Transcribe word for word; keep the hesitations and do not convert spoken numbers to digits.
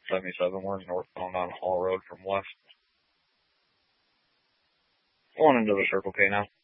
seventy-seven. We're northbound on Hall Road from west. Going into the Circle K now.